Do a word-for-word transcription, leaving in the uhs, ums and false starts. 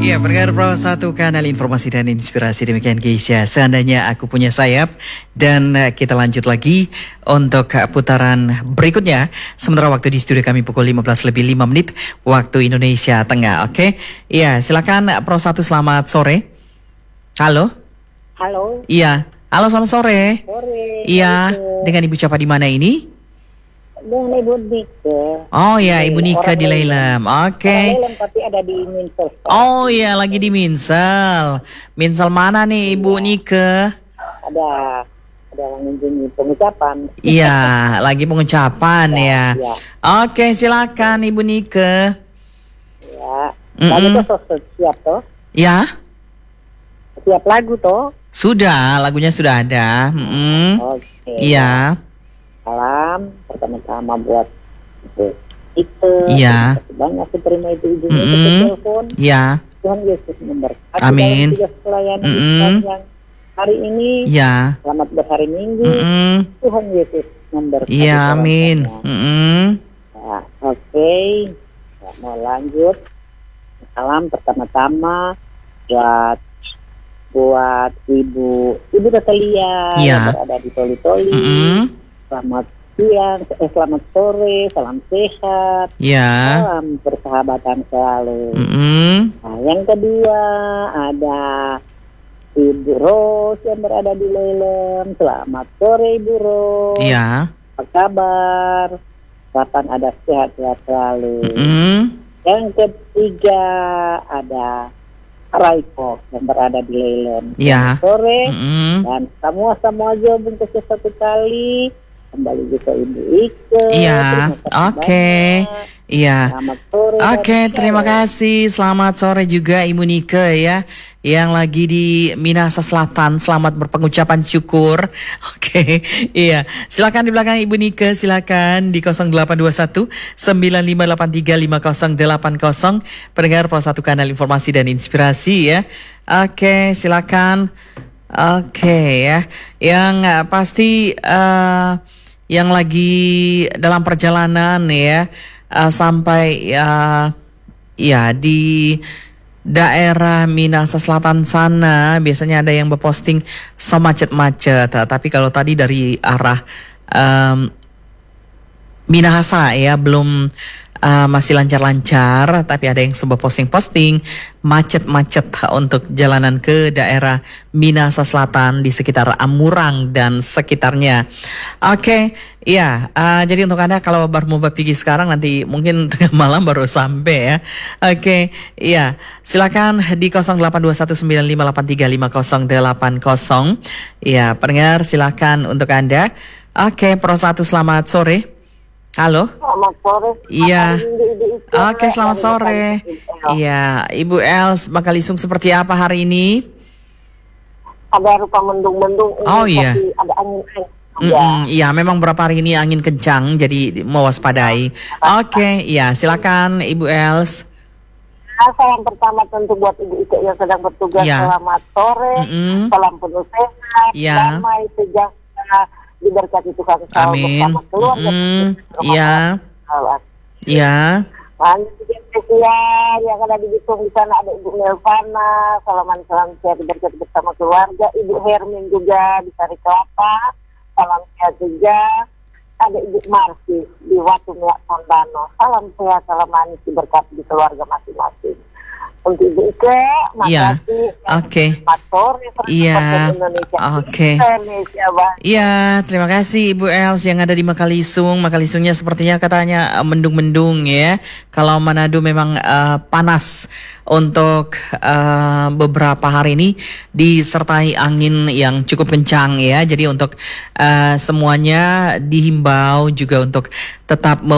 Ya, pendengar Pro satu kanal informasi dan inspirasi, demikian guys ya. Seandainya aku punya sayap. Dan uh, kita lanjut lagi untuk uh, putaran berikutnya. Sementara waktu di studio kami pukul lima belas lebih lima menit waktu Indonesia Tengah. Oke, okay? Iya, silakan Pro satu, selamat sore. Halo. Halo. Iya, halo, selamat sore. Sore. Iya, dengan Ibu siapa di mana ini? Dengan Ibu Nike. Oh ya, Ibu Nike di Leilem. Oke. Okay. Leilem tapi ada di Minsel. Oh iya, lagi di Minsel. Minsel mana nih Ibu Nike? Ada ada mengunjungi pengucapan. Iya, lagi pengucapan ya. ya. ya. Oke, silakan Ibu Nike. Ya. Lagu mm -mm. tuh siap toh? Ya. Siap lagu toh? Sudah, lagunya sudah ada. Mm -mm. Oke. Iya. Salam pertama-tama buat itu. Itu. Iya. Banyak terima itu ibunya mm -mm. ke telepon. Iya. Tuhan Yesus memberkati. Amin. Pelayanan mm -mm. yang hari ini. Iya. Selamat berhari Minggu. mm -mm. Tuhan Yesus memberkati. Iya, amin. mm -mm. Ya, oke. Okay. Ya, mau lanjut. Salam pertama-tama buat buat ibu ibu Natalia ya. yang berada di Toli-Toli. mm -hmm. Selamat siang, eh, selamat sore, salam sehat, ya. Salam persahabatan selalu. mm -hmm. Nah, yang kedua ada Ibu Ros yang berada di Leilem. Selamat sore Ibu Ros. Iya. Apa kabar? Kapan ada sehat-sehat selalu. mm -hmm. Yang ketiga ada Raiko yang berada di Leilem. Ya. Sore. mm -hmm. Dan semua-semua aja bungkusnya satu kali. Kembali juga Ibu Ike. Iya. Oke. Okay. Iya. Selamat sore. Oke, okay, terima kasih. Selamat sore juga Ibu Nike ya, yang lagi di Minahasa Selatan. Selamat berpengucapan syukur. Oke, okay. Iya. Silakan di belakang Ibu Nike, silakan di nol delapan dua satu sembilan lima delapan tiga lima nol delapan nol. Pendengar Pro satu kanal informasi dan inspirasi ya. Oke, okay, silakan. Oke okay, ya. Yang uh, pasti uh, yang lagi dalam perjalanan ya. Uh, sampai uh, ya di daerah Minahasa Selatan sana biasanya ada yang berposting semacet-macet. Tapi kalau tadi dari arah um, Minahasa ya belum uh, masih lancar-lancar, tapi ada yang sebuah posting-posting macet-macet untuk jalanan ke daerah Minahasa Selatan di sekitar Amurang dan sekitarnya. Oke. Okay. Ya, uh, jadi untuk Anda kalau baru mau pergi sekarang nanti mungkin tengah malam baru sampai ya. Oke, okay, iya. Silakan di nol delapan dua satu sembilan lima delapan tiga lima nol delapan nol. Iya, pendengar silakan untuk Anda. Oke, okay, Pro satu selamat sore. Halo. Selamat sore. Iya. Oke, okay, selamat sore. Iya, Ibu Els Makalisung seperti apa hari ini? Ada rupa mendung-mendung. Oh iya. Ada angin-angin. Mm -mm, iya, memang beberapa hari ini angin kencang, jadi mewaspadai. Oke, okay, iya, silakan Ibu Els. Nah, salam pertama tentu buat Ibu Ike yang sedang bertugas. Ya. Selamat sore, mm -mm. Salam penuh sehat, ya. Damai, sejahtera, diberkati Tuhan selalu bersama keluarga. Iya, iya. Lanjut spesial yang ada di Bitung di sana ada Ibu Melvana, salaman salam sehat diberkati bersama keluarga. Ibu Hermin juga di Sari Kelapa. Salam sehat juga. Ada Ibu Marsi di Watu Miak Sondano. Salam sehat, salam manis diberkati di keluarga masing-masing. Untuk Ibu Ike, makasih. Oke. Iya. Oke. Iya, terima kasih Ibu Els yang ada di Makalisung. Makalisungnya sepertinya katanya mendung-mendung ya. Kalau Manado memang uh, panas untuk uh, beberapa hari ini disertai angin yang cukup kencang ya. Jadi untuk uh, semuanya dihimbau juga untuk tetap